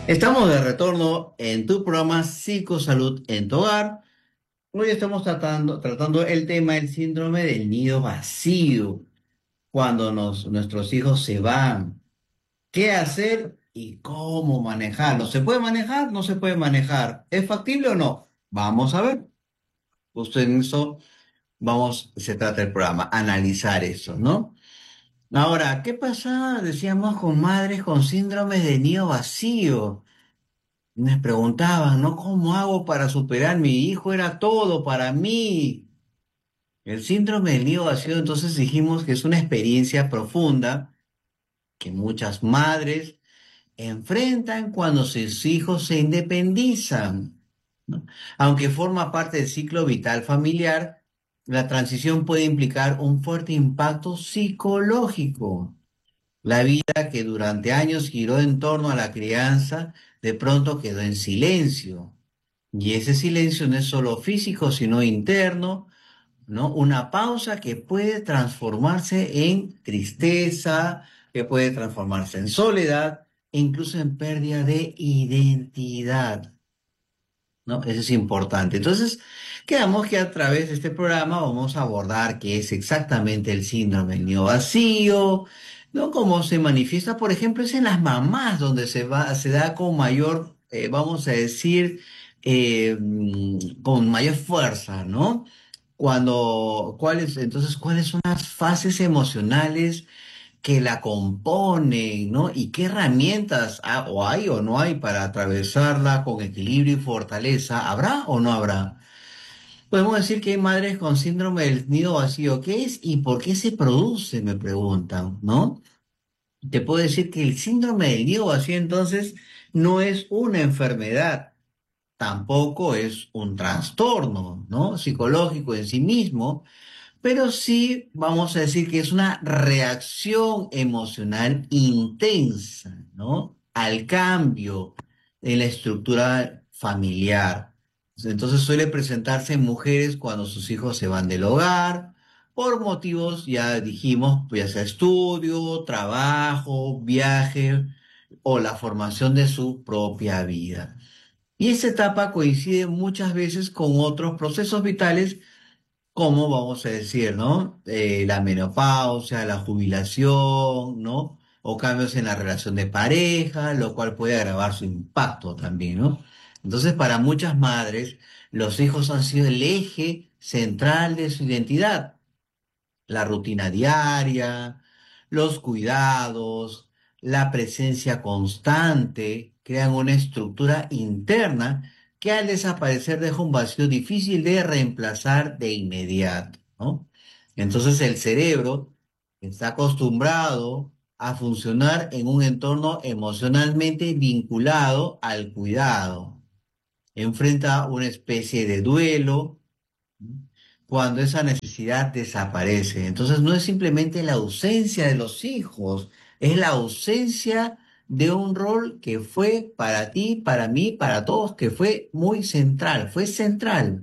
Estamos de retorno en tu programa Psicosalud en tu hogar. Hoy estamos tratando el tema del síndrome del nido vacío, cuando nuestros hijos se van. ¿Qué hacer y cómo manejarlo? ¿Se puede manejar? ¿No se puede manejar? ¿Es factible o no? Vamos a ver. Justo en eso se trata el programa, analizar eso, ¿no? Ahora, ¿qué pasa, decíamos, con madres con síndromes de nido vacío? Me preguntaban, ¿no? ¿Cómo hago para superar? Mi hijo era todo para mí. El síndrome del nido vacío, entonces dijimos que es una experiencia profunda que muchas madres enfrentan cuando sus hijos se independizan, ¿no? Aunque forma parte del ciclo vital familiar, la transición puede implicar un fuerte impacto psicológico. La vida que durante años giró en torno a la crianza, de pronto quedó en silencio. Y ese silencio no es solo físico, sino interno, ¿no? Una pausa que puede transformarse en tristeza, que puede transformarse en soledad, e incluso en pérdida de identidad, ¿no? Eso es importante. Entonces, quedamos que a través de este programa vamos a abordar qué es exactamente el síndrome del nido vacío, ¿no? Cómo se manifiesta, por ejemplo, es en las mamás donde se da con mayor, vamos a decir, con mayor fuerza, ¿no? ¿Cuáles son las fases emocionales que la componen, ¿no? ¿Y qué herramientas o hay o no hay para atravesarla con equilibrio y fortaleza? ¿Habrá o no habrá? Podemos decir que hay madres con síndrome del nido vacío. ¿Qué es y por qué se produce? Me preguntan, ¿no? Te puedo decir que el síndrome del nido vacío entonces no es una enfermedad, tampoco es un trastorno, ¿no? Psicológico en sí mismo, pero sí vamos a decir que es una reacción emocional intensa, ¿no? Al cambio en la estructura familiar. Entonces suele presentarse en mujeres cuando sus hijos se van del hogar, por motivos, ya dijimos, ya sea estudio, trabajo, viaje o la formación de su propia vida. Y esta etapa coincide muchas veces con otros procesos vitales como vamos a decir, ¿no? La menopausia, la jubilación, ¿no? O cambios en la relación de pareja, lo cual puede agravar su impacto también, ¿no? Entonces, para muchas madres, los hijos han sido el eje central de su identidad. La rutina diaria, los cuidados, la presencia constante crean una estructura interna que al desaparecer deja un vacío difícil de reemplazar de inmediato, ¿no? Entonces el cerebro está acostumbrado a funcionar en un entorno emocionalmente vinculado al cuidado. Enfrenta una especie de duelo cuando esa necesidad desaparece. Entonces no es simplemente la ausencia de los hijos, es la ausencia de un rol que fue para ti, para mí, para todos, que fue muy central, fue central.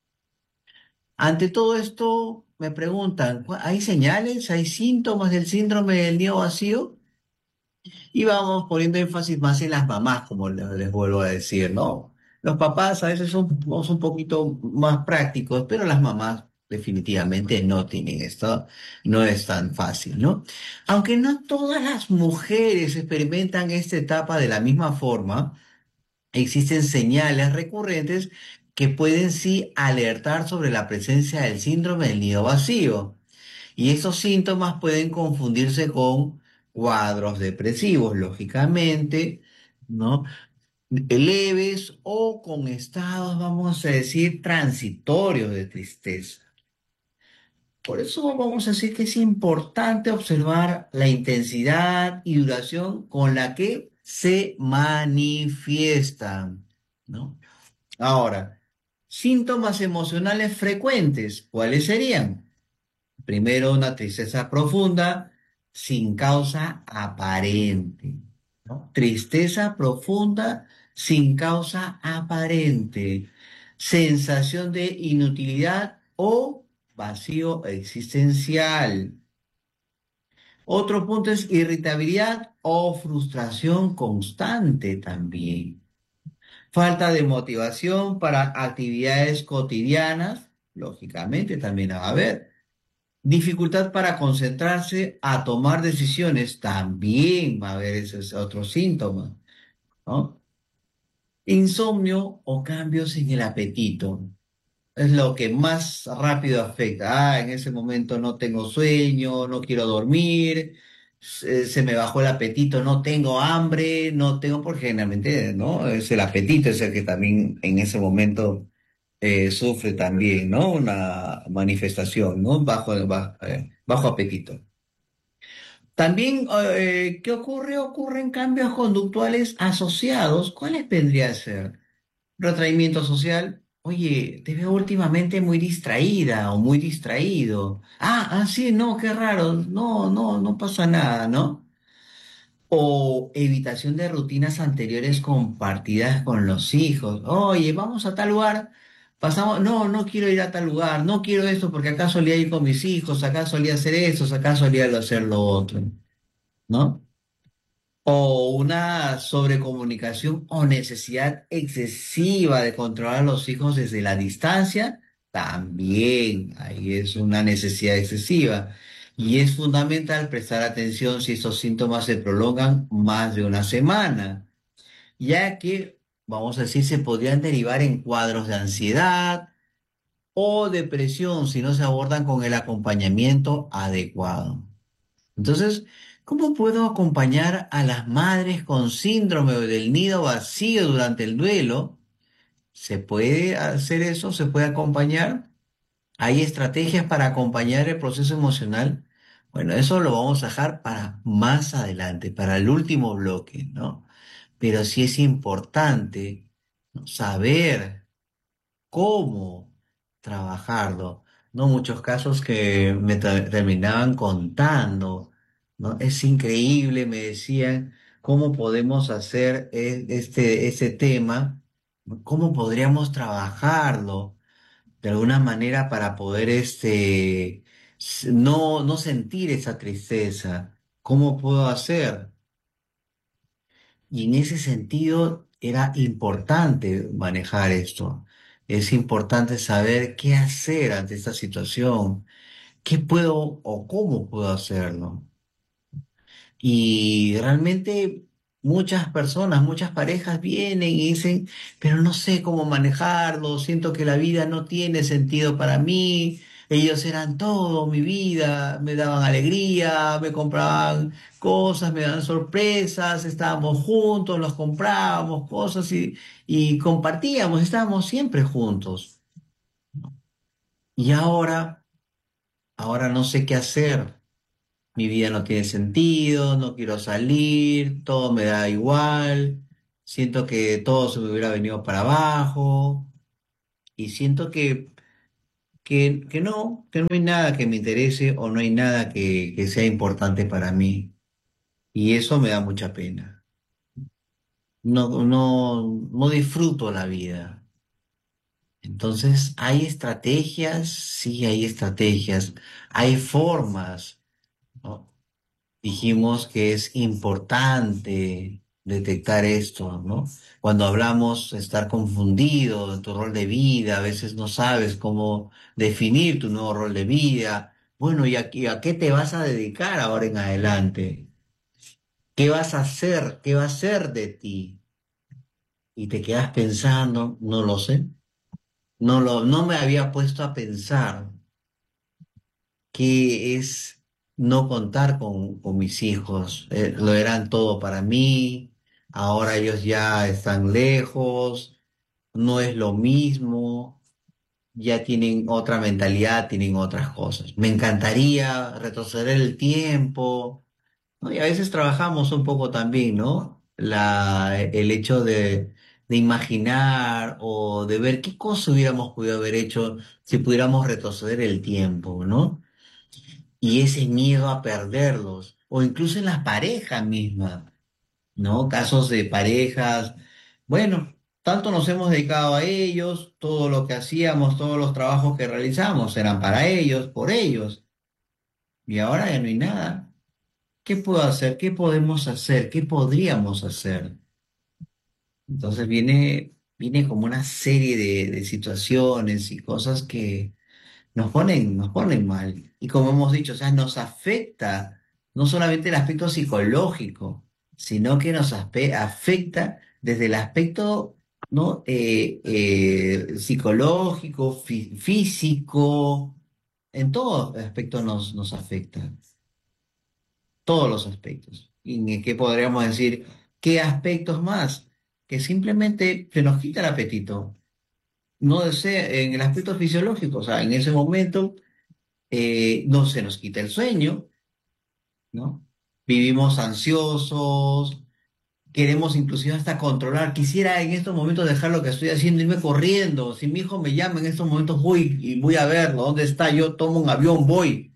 Ante todo esto, me preguntan, ¿hay señales, hay síntomas del síndrome del nido vacío? Y vamos poniendo énfasis más en las mamás, como les vuelvo a decir, ¿no? Los papás a veces somos un poquito más prácticos, pero las mamás definitivamente no tienen esto, no es tan fácil, ¿no? Aunque no todas las mujeres experimentan esta etapa de la misma forma, existen señales recurrentes que pueden sí alertar sobre la presencia del síndrome del nido vacío. Y esos síntomas pueden confundirse con cuadros depresivos, lógicamente, ¿no? Leves o con estados, vamos a decir, transitorios de tristeza. Por eso vamos a decir que es importante observar la intensidad y duración con la que se manifiestan, ¿no? Ahora, síntomas emocionales frecuentes, ¿cuáles serían? Primero, una tristeza profunda sin causa aparente, ¿no? Tristeza profunda sin causa aparente. Sensación de inutilidad o vacío existencial. Otro punto es irritabilidad o frustración constante también. Falta de motivación para actividades cotidianas, lógicamente también va a haber. Dificultad para concentrarse a tomar decisiones, también va a haber esos otros síntomas, ¿no? Insomnio o cambios en el apetito. Es lo que más rápido afecta. En ese momento no tengo sueño, no quiero dormir, se me bajó el apetito, no tengo hambre, no tengo, porque generalmente, ¿no? Es el apetito, es el que también en ese momento sufre también, ¿no? Una manifestación, ¿no? Bajo apetito. También, ¿qué ocurre? Ocurren cambios conductuales asociados. ¿Cuáles vendría a ser? Retraimiento social. Oye, te veo últimamente muy distraída o muy distraído. Sí, no, qué raro. No, no, no pasa nada, ¿no? O evitación de rutinas anteriores compartidas con los hijos. Oye, vamos a tal lugar. Pasamos, no, no quiero ir a tal lugar, no quiero esto porque acá solía ir con mis hijos, acá solía hacer eso, acá solía hacer lo otro, ¿no? O una sobrecomunicación o necesidad excesiva de controlar a los hijos desde la distancia, también ahí es una necesidad excesiva. Y es fundamental prestar atención si estos síntomas se prolongan más de una semana, ya que, vamos a decir, se podrían derivar en cuadros de ansiedad o depresión si no se abordan con el acompañamiento adecuado. Entonces, ¿cómo puedo acompañar a las madres con síndrome del nido vacío durante el duelo? ¿Se puede hacer eso? ¿Se puede acompañar? ¿Hay estrategias para acompañar el proceso emocional? Bueno, eso lo vamos a dejar para más adelante, para el último bloque, ¿no? Pero sí es importante, ¿no?, saber cómo trabajarlo, ¿no? Muchos casos que me terminaban contando, ¿no? Es increíble, me decían, cómo podemos hacer este tema, ¿no? ¿Cómo podríamos trabajarlo de alguna manera para poder no sentir esa tristeza? ¿Cómo puedo hacer? Y en ese sentido era importante manejar esto. Es importante saber qué hacer ante esta situación, qué puedo o cómo puedo hacerlo. Y realmente muchas personas, muchas parejas vienen y dicen, pero no sé cómo manejarlo, siento que la vida no tiene sentido para mí. Ellos eran todo mi vida, me daban alegría, me compraban cosas, me daban sorpresas, estábamos juntos, los comprábamos cosas y compartíamos, estábamos siempre juntos. Y ahora no sé qué hacer. Mi vida no tiene sentido, no quiero salir, todo me da igual, siento que todo se me hubiera venido para abajo y siento que no hay nada que me interese o no hay nada que sea importante para mí. Y eso me da mucha pena. No, no, no disfruto la vida. Entonces, ¿hay estrategias? Sí, hay estrategias. Hay formas, ¿no? Dijimos que es importante detectar esto, ¿no? Cuando hablamos de estar confundido en tu rol de vida, a veces no sabes cómo definir tu nuevo rol de vida. Bueno, ¿a qué te vas a dedicar ahora en adelante? ¿Qué vas a hacer? ¿Qué va a ser de ti? Y te quedas pensando, no lo sé. No me había puesto a pensar que es no contar con mis hijos. Lo eran todo para mí, ahora ellos ya están lejos, no es lo mismo, ya tienen otra mentalidad, tienen otras cosas. Me encantaría retroceder el tiempo, ¿no? Y a veces trabajamos un poco también, ¿no? El hecho de imaginar o de ver qué cosa hubiéramos podido haber hecho si pudiéramos retroceder el tiempo, ¿no? Y ese miedo a perderlos, o incluso en las parejas mismas, ¿no? Casos de parejas, bueno, tanto nos hemos dedicado a ellos, todo lo que hacíamos, todos los trabajos que realizamos eran para ellos, por ellos, y ahora ya no hay nada. ¿Qué puedo hacer? ¿Qué podemos hacer? ¿Qué podríamos hacer? Entonces viene como una serie de situaciones y cosas que nos ponen mal. Y como hemos dicho, o sea, nos afecta no solamente el aspecto psicológico, sino que afecta desde el aspecto, ¿no? Psicológico, físico, en todo aspecto nos afecta, todos los aspectos. ¿Y en qué podríamos decir? ¿Qué aspectos más? Que simplemente se nos quita el apetito. No desea, en el aspecto fisiológico, o sea, en ese momento no se nos quita el sueño, ¿no? Vivimos ansiosos, queremos inclusive hasta controlar. Quisiera en estos momentos dejar lo que estoy haciendo, irme corriendo. Si mi hijo me llama en estos momentos, voy y voy a verlo. ¿Dónde está? Yo tomo un avión, voy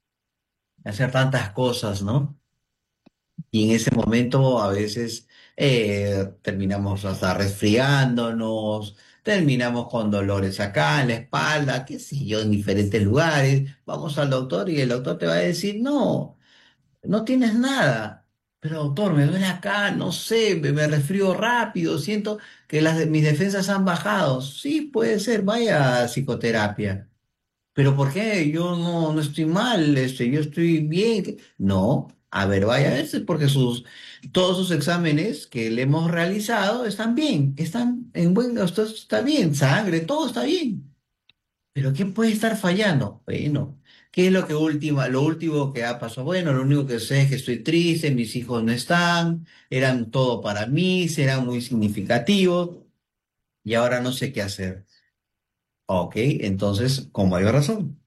a hacer tantas cosas, ¿no? Y en ese momento a veces terminamos hasta resfriándonos, terminamos con dolores acá en la espalda, qué sé yo, en diferentes lugares. Vamos al doctor y el doctor te va a decir, no, no tienes nada. Pero doctor, me duele acá, no sé, me resfrío rápido, siento que mis defensas han bajado. Sí, puede ser, vaya a psicoterapia. ¿Pero por qué? Yo no estoy mal, yo estoy bien. No, a ver, vaya, es porque todos sus exámenes que le hemos realizado están bien, están en buen, esto está bien, sangre, todo está bien. ¿Pero qué puede estar fallando? Bueno, ¿qué es lo último que ha pasado? Bueno, lo único que sé es que estoy triste, mis hijos no están, eran todo para mí, eran muy significativos y ahora no sé qué hacer. Ok, entonces, con mayor razón.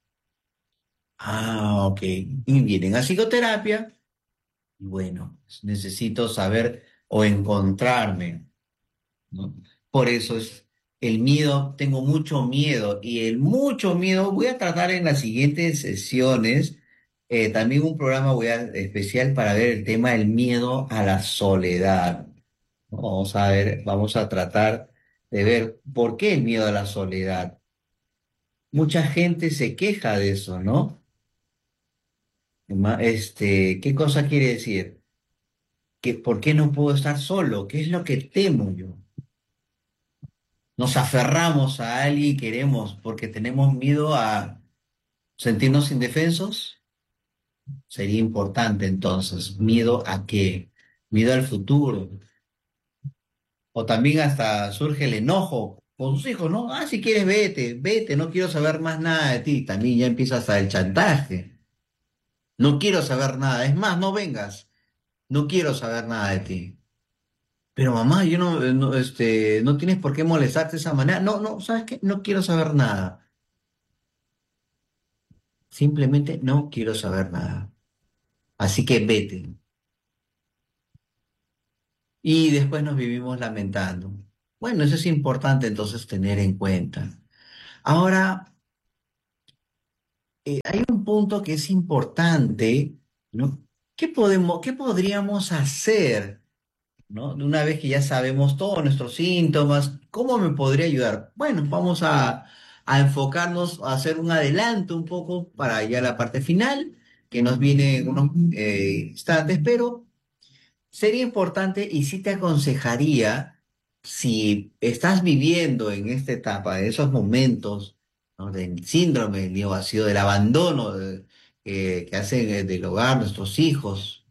Ah, ok. Y vienen a psicoterapia. Y bueno, necesito saber o encontrarme, ¿no? Por eso es el miedo, tengo mucho miedo y el mucho miedo voy a tratar en las siguientes sesiones. También un programa especial para ver el tema del miedo a la soledad, ¿no? Vamos a ver, vamos a tratar de ver por qué el miedo a la soledad. Mucha gente se queja de eso, ¿no? ¿Qué cosa quiere decir? Que ¿por qué no puedo estar solo? ¿Qué es lo que temo yo? Nos aferramos a alguien y queremos porque tenemos miedo a sentirnos indefensos. Sería importante entonces, ¿miedo a qué? Miedo al futuro. O también hasta surge el enojo con sus hijos, ¿no? Ah, si quieres, vete, vete, no quiero saber más nada de ti. También ya empieza hasta el chantaje. No quiero saber nada. Es más, no vengas. No quiero saber nada de ti. Pero mamá, yo no tienes por qué molestarte de esa manera. No, no, ¿sabes qué? No quiero saber nada. Simplemente no quiero saber nada. Así que vete. Y después nos vivimos lamentando. Bueno, eso es importante entonces tener en cuenta. Ahora, hay un punto que es importante, ¿no? ¿Qué podríamos hacer? ¿No? De una vez que ya sabemos todos nuestros síntomas, ¿cómo me podría ayudar? Bueno, vamos a enfocarnos, a hacer un adelanto un poco para ya la parte final, que nos viene en unos instantes, pero sería importante y sí te aconsejaría, si estás viviendo en esta etapa, de esos momentos, ¿no? Del síndrome del nido vacío, del abandono que hacen del hogar nuestros hijos,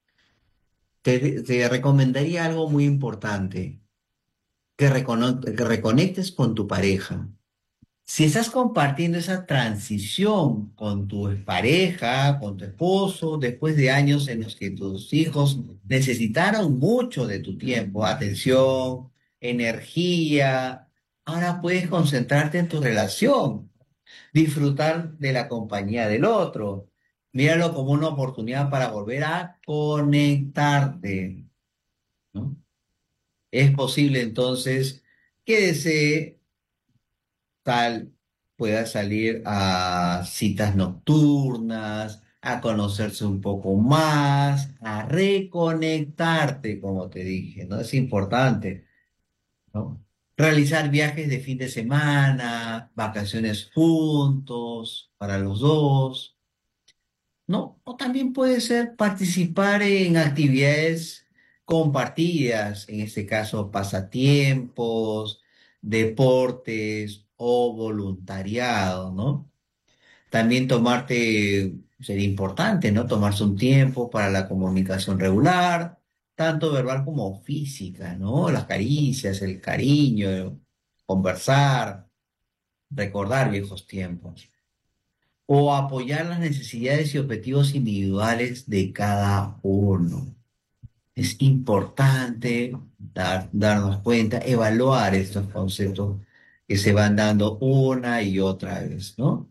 te recomendaría algo muy importante, que reconectes con tu pareja. Si estás compartiendo esa transición con tu pareja, con tu esposo, después de años en los que tus hijos necesitaron mucho de tu tiempo, atención, energía, ahora puedes concentrarte en tu relación, disfrutar de la compañía del otro. Míralo como una oportunidad para volver a conectarte, ¿no? Es posible entonces que desee tal pueda salir a citas nocturnas, a conocerse un poco más, a reconectarte, como te dije, ¿no? Es importante, ¿no? Realizar viajes de fin de semana, vacaciones juntos, para los dos. ¿no? O también puede ser participar en actividades compartidas, en este caso pasatiempos, deportes o voluntariado, ¿no? También sería importante, ¿no? Tomarse un tiempo para la comunicación regular, tanto verbal como física, ¿no? Las caricias, el cariño, conversar, recordar viejos tiempos o apoyar las necesidades y objetivos individuales de cada uno. Es importante darnos cuenta, evaluar estos conceptos que se van dando una y otra vez, ¿no?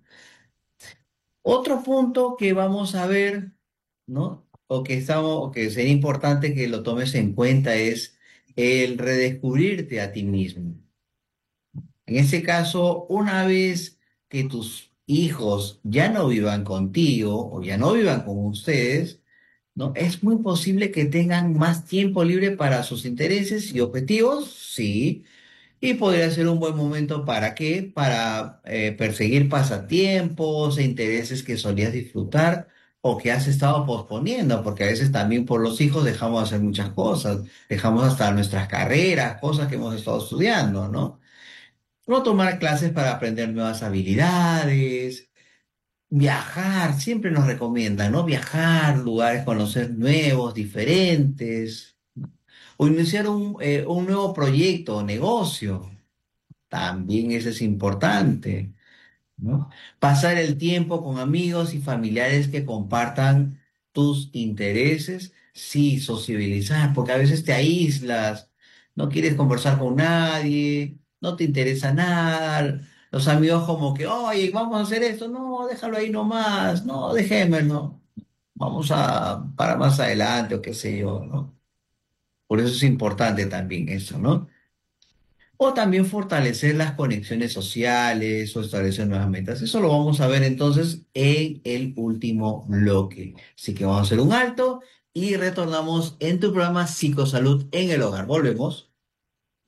Otro punto que vamos a ver, ¿no? O que sería importante que lo tomes en cuenta es el redescubrirte a ti mismo. En este caso, una vez que tus hijos ya no vivan contigo o ya no vivan con ustedes, ¿no? Es muy posible que tengan más tiempo libre para sus intereses y objetivos, sí, y podría ser un buen momento ¿para qué? Para perseguir pasatiempos e intereses que solías disfrutar o que has estado posponiendo, porque a veces también por los hijos dejamos de hacer muchas cosas, dejamos hasta nuestras carreras, cosas que hemos estado estudiando, ¿no? No tomar clases para aprender nuevas habilidades, viajar, siempre nos recomiendan, ¿no? Viajar, lugares, conocer nuevos, diferentes, o iniciar un nuevo proyecto o negocio. También eso es importante, ¿no? Pasar el tiempo con amigos y familiares que compartan tus intereses, sí, sociabilizar, porque a veces te aíslas, no quieres conversar con nadie, no te interesa nada, los amigos como que, oye, vamos a hacer esto, no, déjalo ahí nomás, no, dejémoslo, vamos para más adelante o qué sé yo, ¿no? Por eso es importante también eso, ¿no? O también fortalecer las conexiones sociales o establecer nuevas metas. Eso lo vamos a ver entonces en el último bloque. Así que vamos a hacer un alto y retornamos en tu programa Psicosalud en el Hogar. Volvemos.